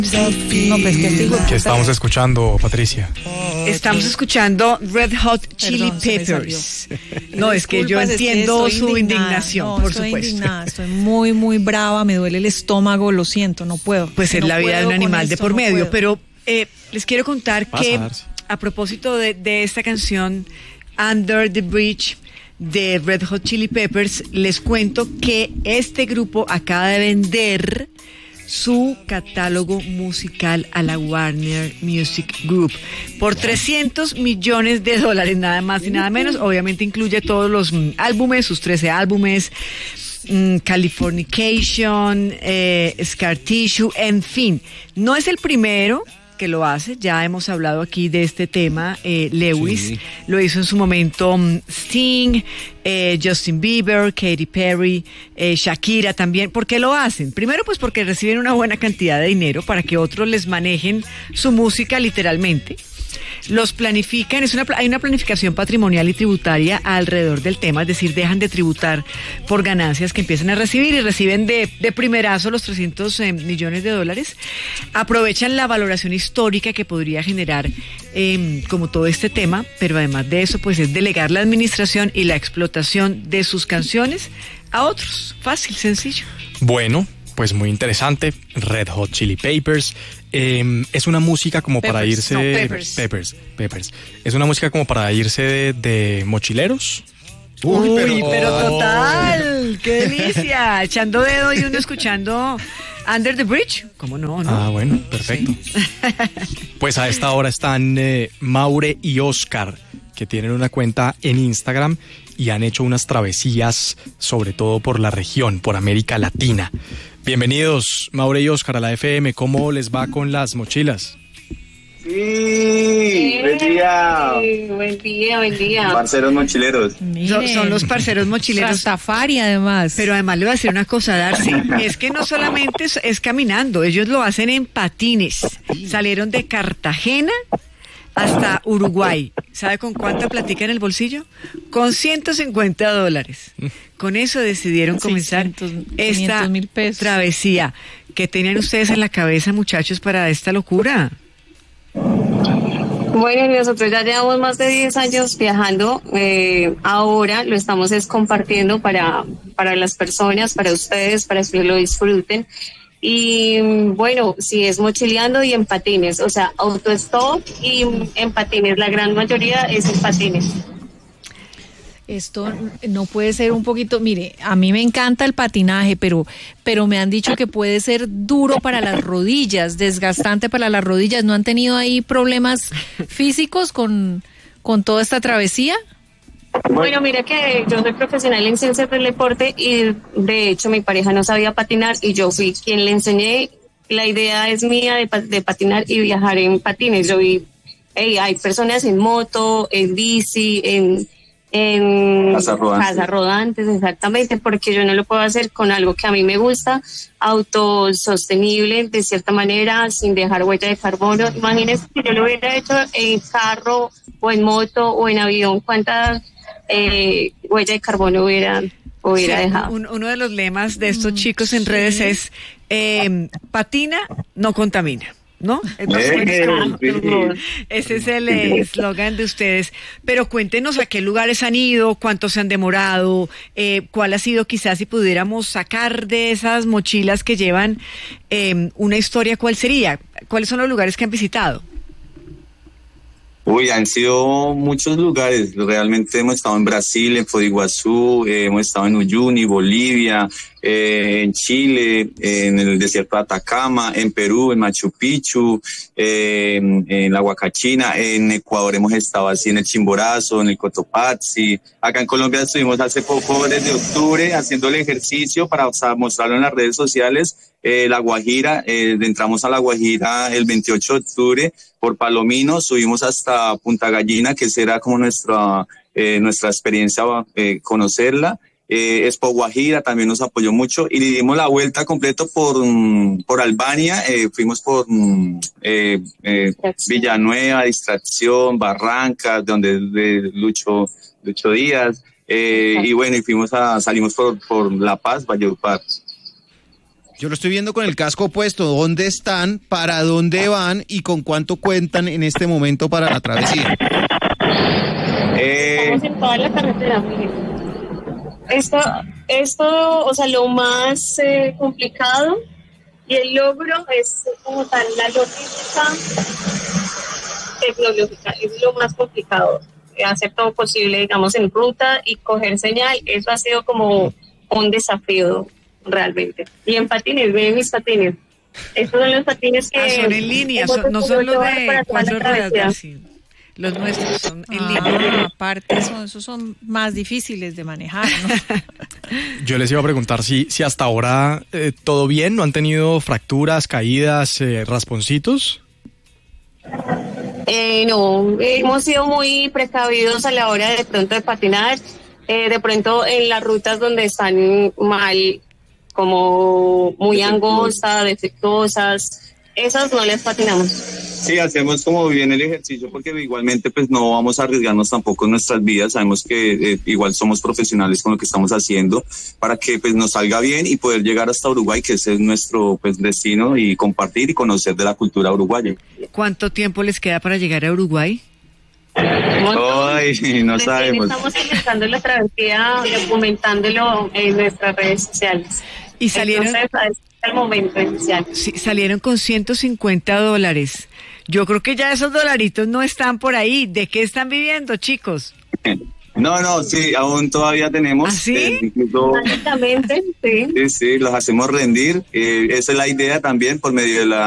No, pues que sigo. ¿Qué estamos escuchando, Patricia? Estamos escuchando Red Hot Chili Peppers. No, es que yo entiendo su indignación, por estoy supuesto. Indignada, estoy muy, muy brava, me duele el estómago, lo siento, no puedo. Pues es no la vida de un puedo con animal de esto, por no medio, puedo. pero les quiero contar que a propósito de esta canción Under the Bridge de Red Hot Chili Peppers, les cuento que este grupo acaba de vender su catálogo musical a la Warner Music Group por $300 millones, nada más y nada menos. Obviamente incluye todos los álbumes, sus 13 álbumes, Californication, Scar Tissue, en fin. No es el primero que lo hace, ya hemos hablado aquí de este tema. Lewis lo hizo en su momento, Sting, Justin Bieber, Katy Perry, Shakira también. ¿Por qué lo hacen? Primero, pues porque reciben una buena cantidad de dinero para que otros les manejen su música literalmente. Los planifican, hay una planificación patrimonial y tributaria alrededor del tema, es decir, dejan de tributar por ganancias que empiezan a recibir y reciben de primerazo los $300 millones. Aprovechan la valoración histórica que podría generar como todo este tema, pero además de eso, pues es delegar la administración y la explotación de sus canciones a otros. Fácil, sencillo. Bueno, pues muy interesante. Red Hot Chili Peppers. Es una música como para irse... Peppers. Es una música como para irse de mochileros. Uy, pero total, qué delicia. Echando dedo y uno escuchando Under the Bridge. ¿Cómo no? Ah, bueno, perfecto. Sí. Pues a esta hora están Maure y Oscar, que tienen una cuenta en Instagram y han hecho unas travesías, sobre todo por la región, por América Latina. Bienvenidos, Maure y Oscar, a la FM. ¿Cómo les va con las mochilas? Sí, buen día. Buen día. Parceros mochileros. Son los parceros mochileros. Rastafari, además. Pero además le voy a decir una cosa, Darcy. Es que no solamente es caminando, ellos lo hacen en patines. Salieron de Cartagena hasta Uruguay. ¿Sabe con cuánta platica en el bolsillo? Con $150. Con eso decidieron comenzar esta travesía. ¿Qué tenían ustedes en la cabeza, muchachos, para esta locura? Bueno, nosotros ya llevamos más de 10 años viajando. Ahora lo estamos compartiendo para las personas, para ustedes, para que lo disfruten. Y bueno, sí, es mochileando y en patines, o sea, autostop y en patines, la gran mayoría es en patines. Esto no puede ser un poquito, mire, a mí me encanta el patinaje, pero me han dicho que puede ser duro para las rodillas, desgastante para las rodillas. ¿No han tenido ahí problemas físicos con toda esta travesía? Bueno, mira que yo soy profesional en ciencias del deporte y de hecho mi pareja no sabía patinar y yo fui quien le enseñé. La idea es mía de patinar y viajar en patines. Yo vi, hay personas en moto, en bici, en casas rodantes, exactamente, porque yo no lo puedo hacer con algo que a mí me gusta, autosostenible de cierta manera, sin dejar huella de carbono. Imagínense si yo lo hubiera hecho en carro o en moto o en avión, ¿cuántas huella de carbono hubiera dejado? Uno de los lemas de estos chicos en redes es patina, no contamina, ¿no? Entonces, ese es el eslogan de ustedes. Pero cuéntenos a qué lugares han ido, cuántos se han demorado, cuál ha sido, quizás si pudiéramos sacar de esas mochilas que llevan una historia, ¿cuál sería? ¿Cuáles son los lugares que han visitado? Uy, han sido muchos lugares. Realmente hemos estado en Brasil, en Foz do Iguazú, hemos estado en Uyuni, Bolivia, en Chile, en el desierto de Atacama, en Perú, en Machu Picchu, en la Huacachina, en Ecuador hemos estado así en el Chimborazo, en el Cotopaxi. Acá en Colombia estuvimos hace poco, desde octubre, haciendo el ejercicio para mostrarlo en las redes sociales. La Guajira, entramos a La Guajira el 28 de octubre por Palomino, subimos hasta Punta Gallina, que será como nuestra experiencia, conocerla. Expo Guajira también nos apoyó mucho y le dimos la vuelta completo por Albania, fuimos por Villanueva, Distracción, Barrancas, donde de Lucho Díaz, y bueno, y salimos por La Paz, Valledupar. Yo lo estoy viendo con el casco puesto. ¿Dónde están? ¿Para dónde van? ¿Y con cuánto cuentan en este momento para la travesía? Estamos en toda la carretera, miren. Esto, o sea, lo más complicado y el logro es como tal la logística tecnológica. Es lo más complicado. Hacer todo posible, digamos, en ruta y coger señal. Eso ha sido como un desafío realmente. Y en patines, ven mis patines. Estos son los patines que... son en línea, no son los de 4 ruedas. Sí. Los nuestros son en línea. Aparte, esos son más difíciles de manejar, ¿no? Yo les iba a preguntar si hasta ahora todo bien, ¿no han tenido fracturas, caídas, rasponcitos? No, hemos sido muy precavidos a la hora de pronto de patinar. De pronto en las rutas donde están mal, como muy angostas, defectuosas, esas no les patinamos. Sí, hacemos como bien el ejercicio porque igualmente pues no vamos a arriesgarnos tampoco en nuestras vidas. Sabemos que igual somos profesionales con lo que estamos haciendo para que pues nos salga bien y poder llegar hasta Uruguay, que ese es nuestro pues destino, y compartir y conocer de la cultura uruguaya. ¿Cuánto tiempo les queda para llegar a Uruguay? Ay, no sabemos. Estamos empezando la travesía, documentándolo en nuestras redes sociales. Y salieron... Entonces, es el momento inicial. Sí, salieron con $150. Yo creo que ya esos dolaritos no están por ahí. ¿De qué están viviendo, chicos? No, sí, aún todavía tenemos. ¿Ah, sí? Incluso, Básicamente, sí. Sí, los hacemos rendir. Esa es la idea también por medio de la